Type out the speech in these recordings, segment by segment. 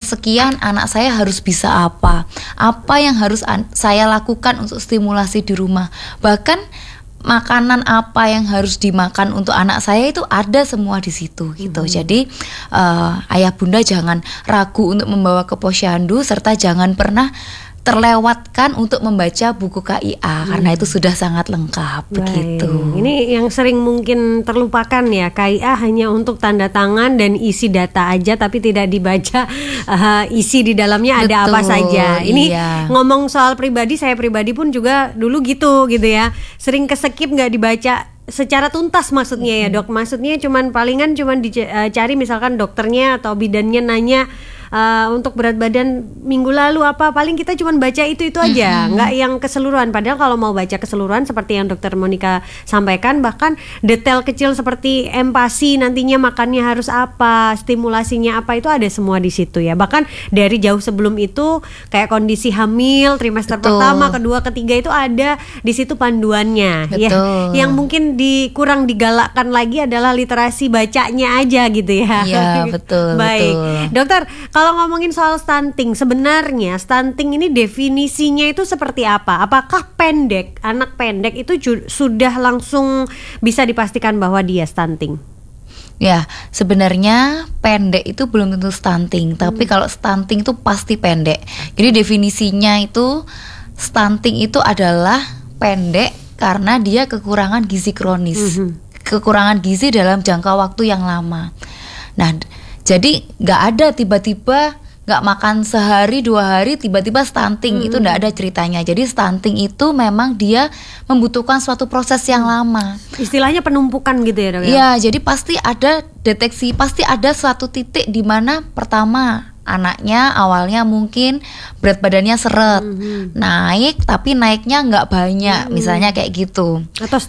sekian anak saya harus bisa apa yang harus saya lakukan untuk stimulasi di rumah. Bahkan makanan apa yang harus dimakan untuk anak saya itu ada semua di situ gitu. Jadi ayah bunda jangan ragu untuk membawa ke posyandu, serta jangan pernah terlewatkan untuk membaca buku KIA karena itu sudah sangat lengkap. Begitu. Ini yang sering mungkin terlupakan ya, KIA hanya untuk tanda tangan dan isi data aja, tapi tidak dibaca isi di dalamnya ada apa saja. Ini ngomong soal pribadi, saya pribadi pun juga dulu gitu ya, sering keskip nggak dibaca secara tuntas maksudnya ya dok. Maksudnya palingan dicari misalkan dokternya atau bidannya nanya untuk berat badan minggu lalu apa, paling kita cuma baca itu aja, nggak yang keseluruhan. Padahal kalau mau baca keseluruhan seperti yang dokter Monica sampaikan, bahkan detail kecil seperti empasi nantinya makannya harus apa, stimulasinya apa, itu ada semua di situ ya. Bahkan dari jauh sebelum itu kayak kondisi hamil trimester pertama, kedua, ketiga itu ada di situ panduannya. Ya. Yang mungkin kurang digalakkan lagi adalah literasi bacanya aja gitu ya. Iya betul. Baik, betul. Dokter, kalau ngomongin soal stunting, sebenarnya stunting ini definisinya itu seperti apa? Apakah anak pendek itu sudah langsung bisa dipastikan bahwa dia stunting? Ya, sebenarnya pendek itu belum tentu stunting, tapi kalau stunting itu pasti pendek. Jadi definisinya itu stunting itu adalah pendek karena dia kekurangan gizi kronis, kekurangan gizi dalam jangka waktu yang lama. Nah, jadi nggak ada tiba-tiba nggak makan sehari 2 hari tiba-tiba stunting, itu nggak ada ceritanya. Jadi stunting itu memang dia membutuhkan suatu proses yang lama. Istilahnya penumpukan gitu ya dok? Iya, jadi pasti ada deteksi, pasti ada suatu titik di mana pertama anaknya awalnya mungkin berat badannya seret, naik tapi naiknya nggak banyak, misalnya kayak gitu.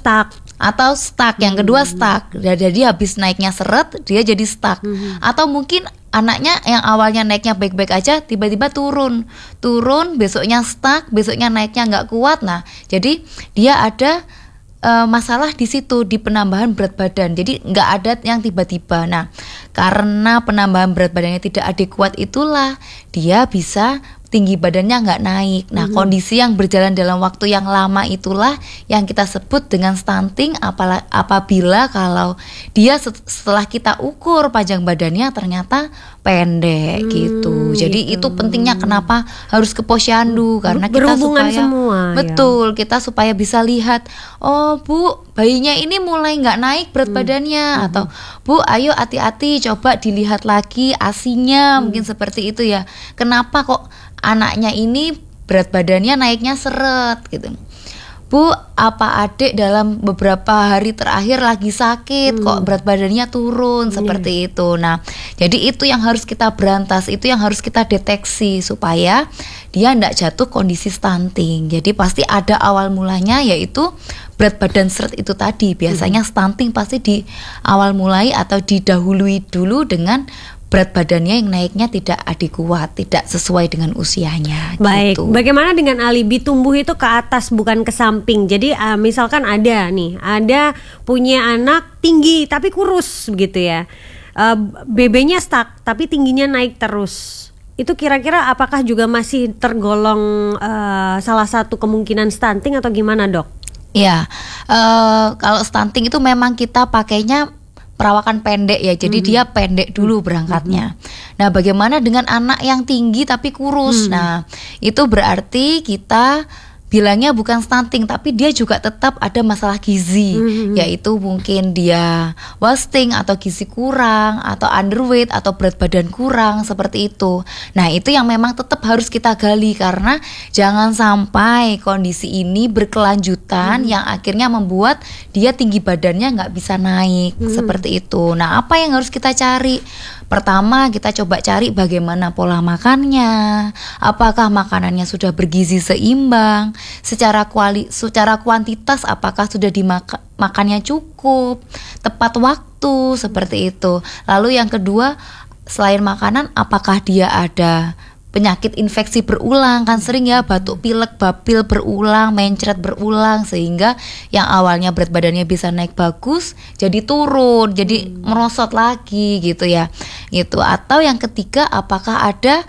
Atau stuck, yang kedua stuck. Jadi habis naiknya seret, dia jadi stuck. Atau mungkin anaknya yang awalnya naiknya baik-baik aja, tiba-tiba turun, besoknya stuck, besoknya naiknya nggak kuat. Nah, jadi dia ada masalah di situ, di penambahan berat badan. Jadi nggak ada yang tiba-tiba. Nah, karena penambahan berat badannya tidak adekuat, itulah dia bisa tinggi badannya nggak naik. Nah, kondisi yang berjalan dalam waktu yang lama itulah yang kita sebut dengan stunting. Apabila kalau dia setelah kita ukur panjang badannya ternyata pendek gitu. Jadi itu pentingnya kenapa harus ke posyandu, karena kita supaya semua, betul, kita supaya bisa lihat, oh Bu, bayinya ini mulai nggak naik berat badannya, atau Bu, ayo hati-hati coba dilihat lagi ASI-nya, mungkin seperti itu ya. Kenapa kok anaknya ini berat badannya naiknya seret gitu. Bu, apa adik dalam beberapa hari terakhir lagi sakit kok berat badannya turun, seperti itu. Nah, jadi itu yang harus kita berantas, itu yang harus kita deteksi supaya dia tidak jatuh kondisi stunting. Jadi pasti ada awal mulanya, yaitu berat badan seret itu tadi. Biasanya stunting pasti di awal mulai atau didahului dulu dengan berat badannya yang naiknya tidak adekuat, tidak sesuai dengan usianya. Baik, gitu. Bagaimana dengan alibi tumbuh itu ke atas bukan ke samping? Jadi misalkan ada punya anak tinggi tapi kurus begitu ya, BB-nya stuck tapi tingginya naik terus. Itu kira-kira apakah juga masih tergolong salah satu kemungkinan stunting atau gimana dok? Ya, kalau stunting itu memang kita pakainya perawakan pendek ya, jadi dia pendek dulu berangkatnya. Nah, bagaimana dengan anak yang tinggi tapi kurus? Nah, itu berarti kita bilangnya bukan stunting, tapi dia juga tetap ada masalah gizi, yaitu mungkin dia wasting atau gizi kurang atau underweight atau berat badan kurang, seperti itu. Nah, itu yang memang tetap harus kita gali, karena jangan sampai kondisi ini berkelanjutan yang akhirnya membuat dia tinggi badannya nggak bisa naik, seperti itu. Nah, apa yang harus kita cari? Pertama, kita coba cari bagaimana pola makannya, apakah makanannya sudah bergizi seimbang, secara kuantitas apakah sudah makannya cukup, tepat waktu, seperti itu. Lalu yang kedua, selain makanan, apakah dia ada penyakit infeksi berulang, kan sering ya batuk pilek babil berulang, mencret berulang, sehingga yang awalnya berat badannya bisa naik bagus jadi turun, jadi merosot lagi gitu ya. Itu. Atau yang ketiga, apakah ada